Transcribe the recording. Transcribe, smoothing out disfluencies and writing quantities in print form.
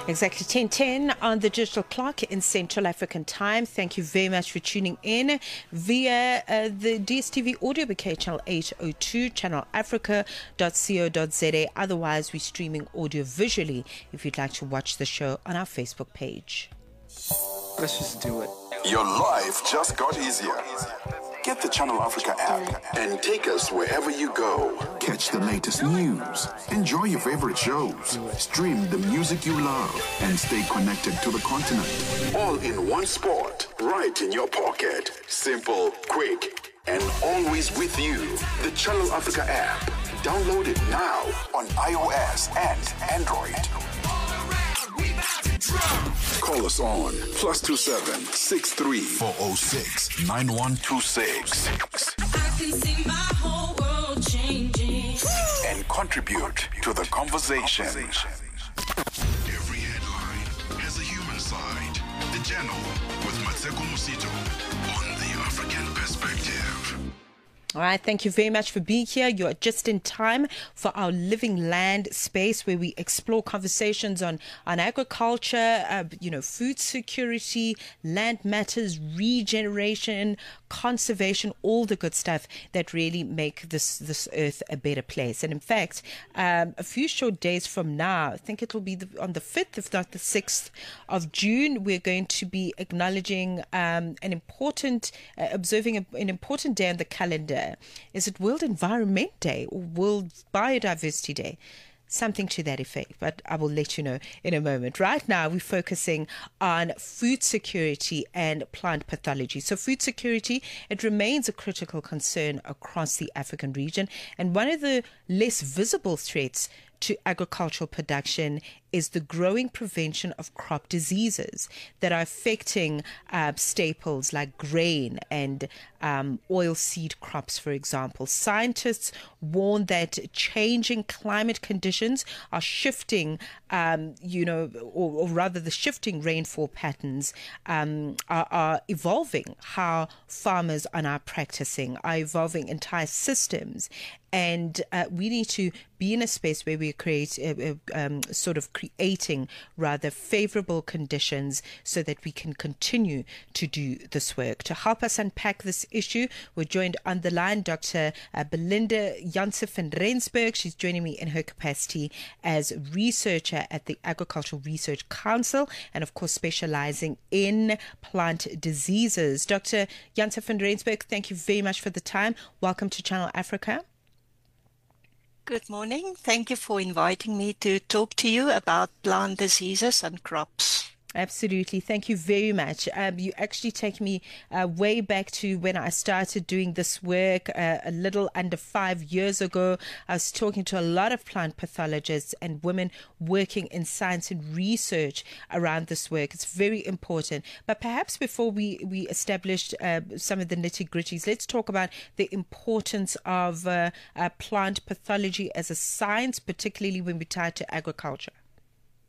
Exactly 10:10 on the digital clock in Central African Time. Thank you very much for tuning in via the DSTV audio bouquet channel 802, channelafrica.co.za. Otherwise, we're streaming audio visually if you'd like to watch the show on our Facebook page. Let's just do it. Your life just got easier. Get the Channel Africa app and take us wherever you go. Catch the latest news, enjoy your favorite shows, stream the music you love, and stay connected to the continent. All in one spot, right in your pocket. Simple, quick, and always with you. The Channel Africa app. Download it now on iOS and Android. Call us on +27 63 406 9126. I can see my whole world changing. And contribute to the conversation. Every headline has a human side. The Channel with Maseko Musito on the African Perspective. All right, thank you very much for being here. You're just in time for our Living Land space where we explore conversations on agriculture, food security, land matters, regeneration, conservation, all the good stuff that really make this earth a better place. And in fact, a few short days from now, I think it will be on the 5th, if not the 6th of June, we're going to be acknowledging observing an important day on the calendar. Is it World Environment Day or World Biodiversity Day? Something to that effect, but I will let you know in a moment. Right now, we're focusing on food security and plant pathology. So food security, it remains a critical concern across the African region. And one of the less visible threats to agricultural production is the growing prevention of crop diseases that are affecting staples like grain and oilseed crops, for example. Scientists warn that changing climate conditions are shifting, or rather the shifting rainfall patterns are evolving how farmers are now practicing, are evolving entire systems. And we need to be in a space where we create creating rather favorable conditions so that we can continue to do this work. To help us unpack this issue, we're joined on the line Dr. Belinda Janse van Rensburg. She's joining me in her capacity as researcher at the Agricultural Research Council and, of course, specializing in plant diseases. Dr. Janse van Rensburg, thank you very much for the time. Welcome to Channel Africa. Good morning. Thank you for inviting me to talk to you about plant diseases and crops. Absolutely. Thank you very much. You actually take me way back to when I started doing this work a little under 5 years ago. I was talking to a lot of plant pathologists and women working in science and research around this work. It's very important. But perhaps before we establish some of the nitty-gritties, let's talk about the importance of plant pathology as a science, particularly when we tie it to agriculture.